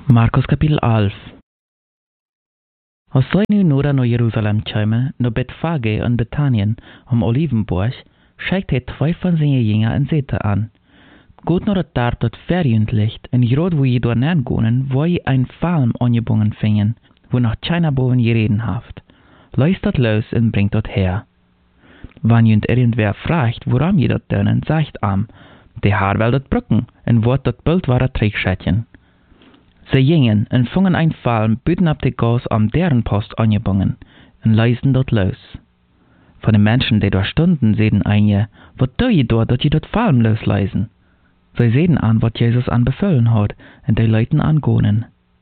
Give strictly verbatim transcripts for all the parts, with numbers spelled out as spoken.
Markus kapitel elf. Als zij nu noorden naar Jeruzalem kwamen, naar Bethphage en Bethanien, am Olivenborg, schickt hij twee van zijn jingen en zette aan. Goed naar het taart dat verjunt ligt, en groot wo je door naangonen, wo je een falm angebogen vingen, wo nog China boven je reden haft. Leist dat los en brengt dat her. Wanneer junt irgendwer vraagt, waarom je dat doen, zegt am, de haar wel dat brukken, en wordt dat bult waar terugschatjen. Ze gingen en vangen een falm buiten op de gas am deren post angebogen, en leisten dat los. Van de mensen die daar stonden, zeiden een, wat doe je door dat je dat falm losleisen? Zij zeiden aan wat Jezus aan bevolen had, en die leiten aan gonen.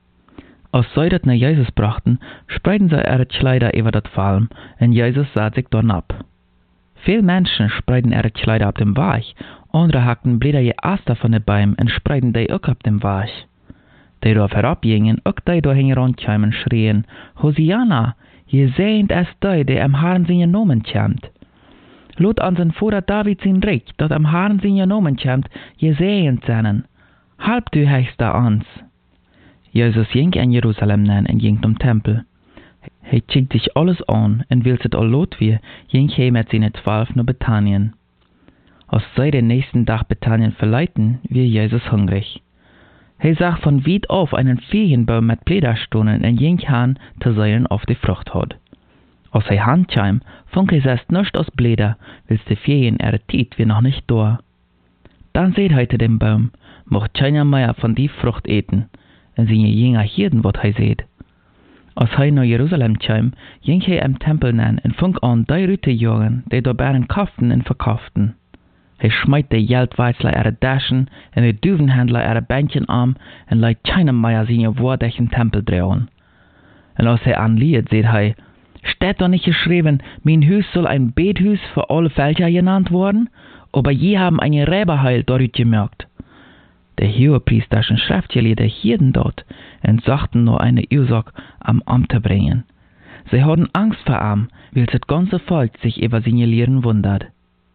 Als zij dat naar Jezus brachten, spreiden zij er het Kleider over dat falm, en Jezus zat zich daarop. Veel mensen spreiden er het Kleider op dem Weg, andere hakten bledere Aster van de Beim en spreiden die ook op dem Weg. Die daar herab gingen, ook die daar hingen rondkwamen, schrien, Hosianna, je zijnd es die, die am Herrn zijn genomen komt. Laat aan zijn vader David zijn rijk, dat am Herrn zijn genomen komt, je zijnd zijn. Halb du hechtste ans. Jezus ging in Jeruzalem nen en ging zum Tempel. Hij chickt sich alles aan, en wil het al laat weer, ging hij met zijn twaalf naar Bethanien. Als zij de nächsten dag Bethanien verleiten, werd Jezus hungrig. Hij zag van wied af einen Feigenbaum met Blätter stonen en ging aan te zeilen auf de Frucht had. Als hij handkwam, vond hij zelfs nichts aus Blätter, wils de Ferien er tijd weer nog nicht da. Dan zei hij te dem Baum, mocht keiner mehr van die Frucht eten, en zijn Jünger hielden wat hij zei. Als hij naar Jeruzalem kwam, ging hij im Tempel nen en vond aan die Rüte jagen, die daar baren kauften en verkauften. Hij smijt de Geldweizler er daschen en de duvenhandler er bandjen aan en leidt keiner mehr zijn woord durch den Tempel drehen. En als hij aanliet, zei hij, steht doch nicht geschrieben, mein Hus soll ein Bethuis für alle Völker genannt worden, aber je haben eine Räberheil dort gemerkt. Der Hohepriesterschen Schriftgelehrte hielten dort und sagten nur eine Ursache am Amt zu bringen. Sie hatten Angst vor ihm, weil das ganze Volk sich über seine Lehren wundert.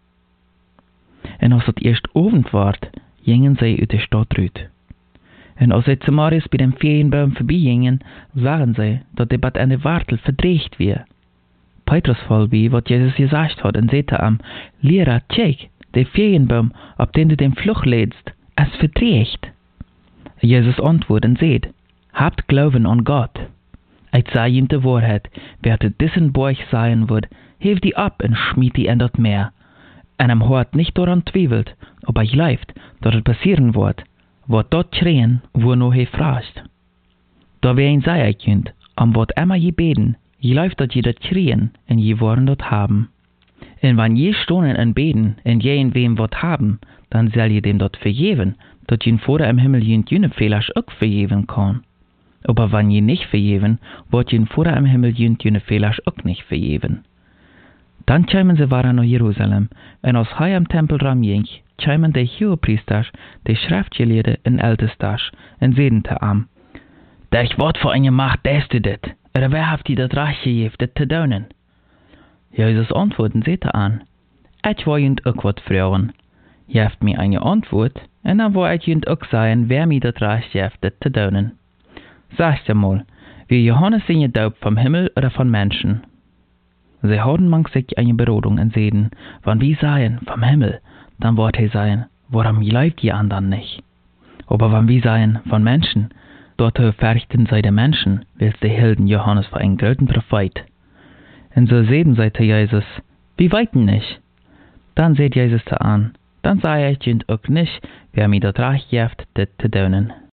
Und als het erst Abend ward, gingen sie uit de Stadt rüt. Und als sie zum Morgens bei dem Ferienbaum vorbeigingen, sahen sie, dass die Bad an der Wartel verdreht wir. Petrus voll wie, was Jesus gesagt hat, und sagte am, Lehrer, check, der Ferienbaum, auf den du den Fluch lädst, es verdreht. Jesus antwortet und sagt, habt Glauben an Gott. Ich sage ihm die Wahrheit, wer zu diesen Borg sein wird, hebt die ab und schmied die in das Meer. Und am Hort nicht daran zweifelt, ob er glaubt, dass es passieren wird, wat dort schreien, wo noch he fragt. Da wer ihn sei könnt, am wat immer je beten, je läuft dat je dat schreien, en je wollen dat haben. En wann je stonen en beten, en je in wem wat haben, dann soll je dem dat vergeben, dat je Vater im Himmel jent jene Fehler auch vergeben kann. Aber wann je nicht vergeben, wird je Vater im Himmel jent jene Fehler auch nicht vergeben. Dann kamen sie waren nach Jerusalem, en als hij am Tempel ram ging, kamen de Hohepriesters, de Schriftgelehrten en Ältesters, en zeiden te am, Durch wat voor een macht deest u dit? Er wer haft die dat recht gegeven dit te doen? Jezus antwoordde zeide aan, ik wil junt ook wat vragen. Je hebt mij een antwoord, en dan wil ik junt ook zeggen, wer mij dat recht gegeven dit te doen. Zeg je mal, wie Johannes in je doop vom Himmel oder von Menschen? Sie hadden mang sich eine Beratung und zeiden, wann wir seien vom Himmel, dann wird er sagen, warum glaubt ihr anderen nicht? Aber wenn wir seien von Menschen, dort verrichten sie die Menschen, weil sie hielten Johannes für einen großen Prophet. Und so zeiden sie zu Jesus, wir weiten nicht. Dann seht Jesus zu an, dann sei ich auch nicht, wer mir das Recht gibt, das zu tun.